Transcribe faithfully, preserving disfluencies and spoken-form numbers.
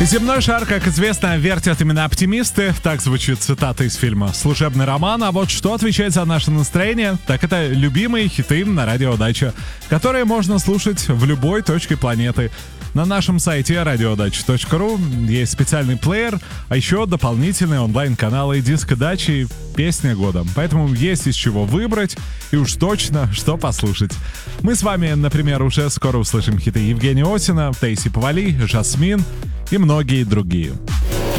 Земной шар, как известно, вертят именно оптимисты. Так звучит цитата из фильма «Служебный роман». А вот что отвечает за наше настроение, так это любимые хиты на радио Дача, которые можно слушать в любой точке планеты. На нашем сайте радиодача точка ру есть специальный плеер, а еще дополнительные онлайн-каналы «Диско Дачи», «Песня года». Поэтому есть из чего выбрать и уж точно что послушать. Мы с вами, например, уже скоро услышим хиты Евгения Осина, Таисии Повалий, Жасмин и многие другие.